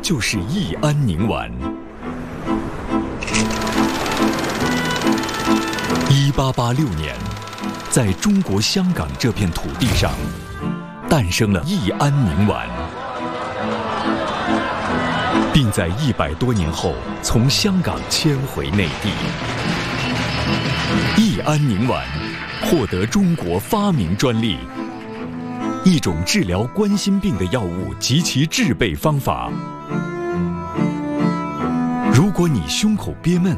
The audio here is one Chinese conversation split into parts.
就是益安宁丸。1886年，在中国香港这片土地上，诞生了益安宁丸，并在100多年后从香港迁回内地。益安宁丸获得中国发明专利，一种治疗冠心病的药物及其制备方法。如果你胸口憋闷、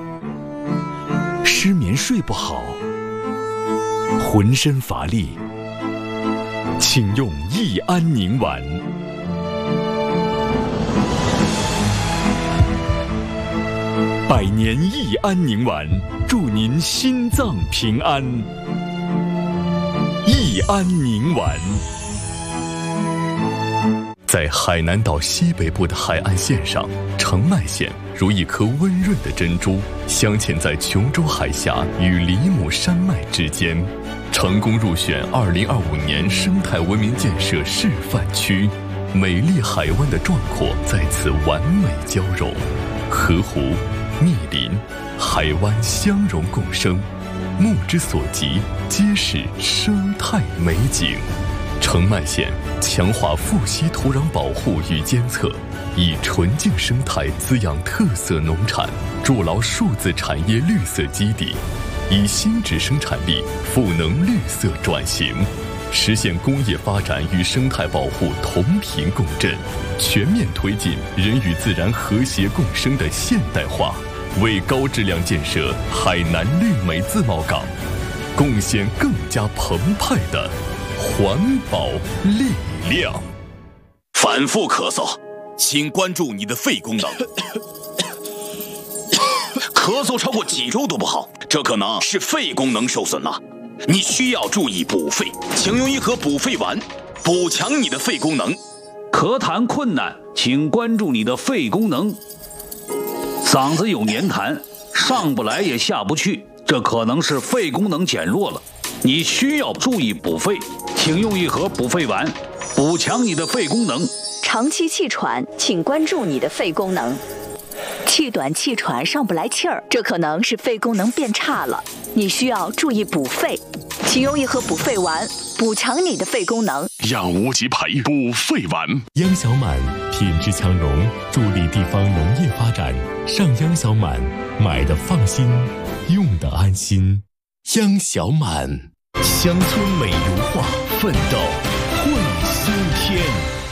失眠睡不好、浑身乏力，请用益安宁丸。100年益安宁丸，祝您心脏平安。益安宁丸。在海南岛西北部的海岸线上，澄迈县如一颗温润的珍珠，镶嵌在琼州海峡与里姆山脉之间，成功入选2025年生态文明建设示范区。美丽海湾的壮阔在此完美交融，河湖、密林、海湾相融共生，目之所及皆是生态美景。澄迈县强化富硒土壤保护与监测，以纯净生态滋养特色农产，筑牢数字产业绿色基地，以新质生产力赋能绿色转型，实现工业发展与生态保护同频共振，全面推进人与自然和谐共生的现代化，为高质量建设海南绿美自贸港贡献更加澎湃的环保力量。 反复咳嗽，请关注你的肺功能。咳嗽超过几周都不好，这可能是肺功能受损了。你需要注意补肺，请用一盒补肺丸，补强你的肺功能。 咳痰困难，请关注你的肺功能。嗓子有黏痰，上不来也下不去，这可能是肺功能减弱了。你需要注意补肺，请用一盒补肺丸，补强你的肺功能。 长期气喘，请关注你的肺功能。气短气喘上不来气儿，这可能是肺功能变差了，你需要注意补肺，请用一盒补肺丸，补强你的肺功能。 让无极培补肺丸。 央小满品质强融，助力地方农业发展。上央小满，买的放心，用的安心。央小满，乡村美如画，奋斗会新天。